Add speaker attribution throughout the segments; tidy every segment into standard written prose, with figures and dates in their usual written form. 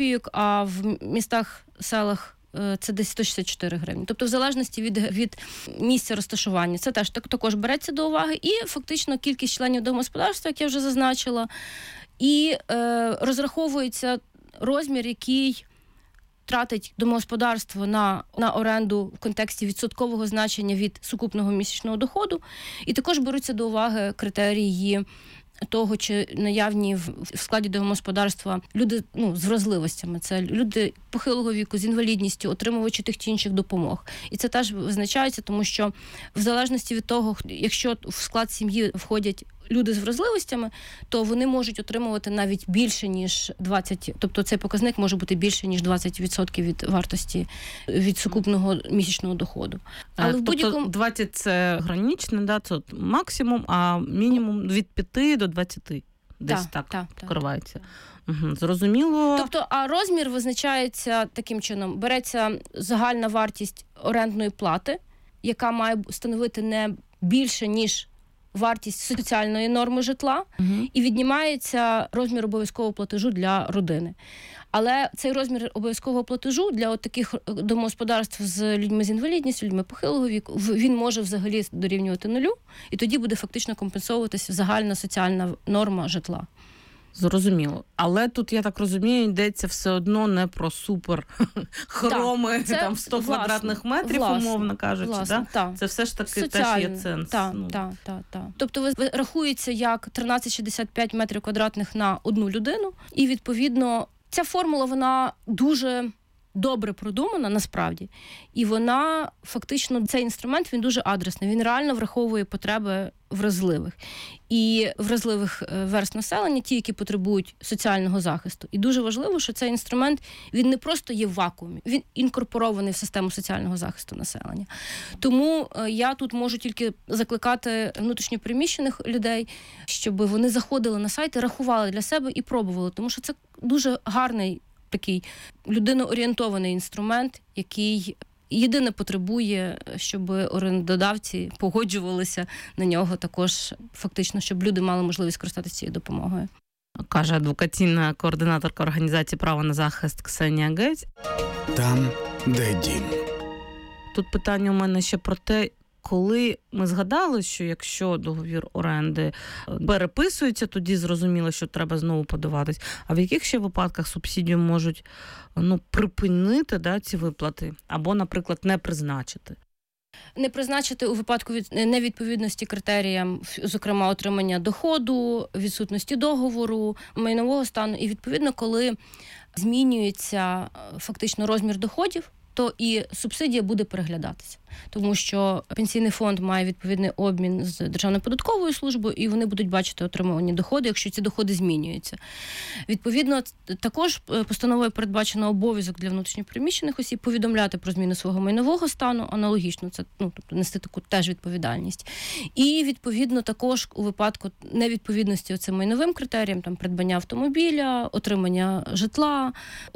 Speaker 1: копійок, а в містах, селах це десь 164 гривні. Тобто в залежності від місця розташування. Це теж також береться до уваги. І фактично кількість членів домогосподарства, як я вже зазначила, і розраховується розмір, який тратить домогосподарство на оренду в контексті відсоткового значення від сукупного місячного доходу. І також беруться до уваги критерії того, чи наявні в складі домогосподарства люди з вразливостями. Це люди похилого віку, з інвалідністю, отримувачі тих чи інших допомог. І це теж визначається, тому що в залежності від того, якщо в склад сім'ї входять люди з вразливостями, то вони можуть отримувати навіть більше, ніж 20%, тобто цей показник може бути більше, ніж 20% від вартості, від сукупного місячного доходу.
Speaker 2: Але тобто 20 – це граничне, да? Це максимум, а мінімум від 5 до 20. Десь так коривається. Угу, зрозуміло.
Speaker 1: Тобто, а розмір визначається таким чином. Береться загальна вартість орендної плати, яка має становити не більше, ніж вартість соціальної норми житла, і віднімається розмір обов'язкового платежу для родини. Але цей розмір обов'язкового платежу для таких домогосподарств з людьми з інвалідністю, людьми похилого віку, він може взагалі дорівнювати нулю, і тоді буде фактично компенсовуватися загальна соціальна норма житла.
Speaker 2: Зрозуміло. Але тут, я так розумію, йдеться все одно не про супер хроми там 100 квадратних метрів, умовно кажучи. Це все ж таки теж є сенс.
Speaker 1: Так. Тобто рахується як 13,65 метрів квадратних на одну людину, і відповідно ця формула, вона дуже добре продумана, насправді. І вона, фактично, цей інструмент, він дуже адресний. Він реально враховує потреби вразливих. І вразливих верств населення, ті, які потребують соціального захисту. І дуже важливо, що цей інструмент, він не просто є в вакуумі, він інкорпорований в систему соціального захисту населення. Тому я тут можу тільки закликати внутрішньопереміщених людей, щоб вони заходили на сайт і рахували для себе і пробували, тому що це дуже гарний такий людиноорієнтований інструмент, який єдине потребує, щоб орендодавці погоджувалися на нього також, фактично, щоб люди мали можливість користатися цією допомогою.
Speaker 2: Каже адвокаційна координаторка організації «Право на захист» Ксенія Гець.
Speaker 3: Там, де дім.
Speaker 2: Тут питання у мене ще про те, коли ми згадали, що якщо договір оренди переписується, тоді зрозуміло, що треба знову подаватись. А в яких ще випадках субсидію можуть припинити ці виплати? Або, наприклад, не призначити?
Speaker 1: Не призначити у випадку невідповідності критеріям, зокрема, отримання доходу, відсутності договору, майнового стану. І, відповідно, коли змінюється фактично розмір доходів, то і субсидія буде переглядатися. Тому що пенсійний фонд має відповідний обмін з Державною податковою службою, і вони будуть бачити отримувані доходи, якщо ці доходи змінюються. Відповідно, також постановою передбачено обов'язок для внутрішньопереміщених осіб повідомляти про зміну свого майнового стану, аналогічно, це, тобто нести таку теж відповідальність. І, відповідно, також у випадку невідповідності оцим майновим критеріям, там, придбання автомобіля, отримання житла,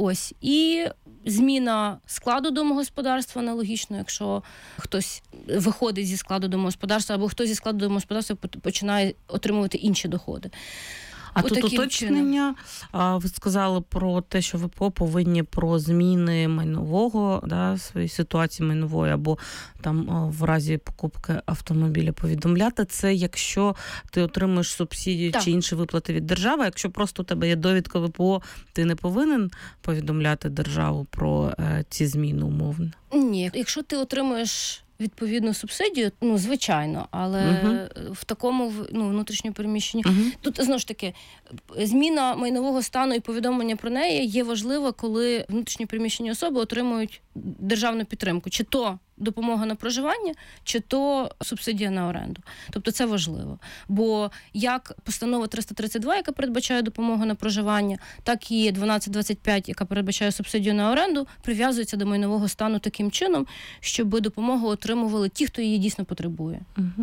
Speaker 1: і зміна складу домогосподарства аналогічно, якщо хтось виходить зі складу домогосподарства або хтось зі складу домогосподарства починає отримувати інші доходи.
Speaker 2: А тут уточнення, ви сказали про те, що ВПО повинні про зміни майнового, своєї ситуації майнової, або там в разі покупки автомобіля повідомляти. Це якщо ти отримуєш субсидію чи інші виплати від держави. Якщо просто у тебе є довідка ВПО, ти не повинен повідомляти державу про ці зміни умовно?
Speaker 1: Ні, якщо ти отримуєш відповідну субсидію, звичайно, але в такому внутрішньому переміщенні. Тут, знову ж таки, зміна майнового стану і повідомлення про неї є важливо, коли внутрішньо переміщені особи отримують державну підтримку. Чи то допомога на проживання, чи то субсидія на оренду. Тобто це важливо. Бо як постанова 332, яка передбачає допомогу на проживання, так і 1225, яка передбачає субсидію на оренду, прив'язується до майнового стану таким чином, щоб допомогу отримували ті, хто її дійсно потребує.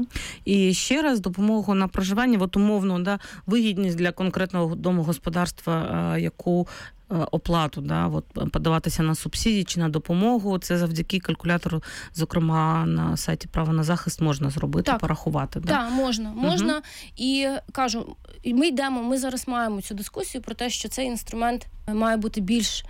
Speaker 2: І ще раз, допомогу на проживання, умовно, вигідність для конкретного домогосподарства, яку оплату, подаватися на субсидії чи на допомогу, це завдяки калькулятору, зокрема, на сайті «Право на захист» можна зробити, порахувати.
Speaker 1: Так, можна. І кажу, ми зараз маємо цю дискусію про те, що цей інструмент має бути більш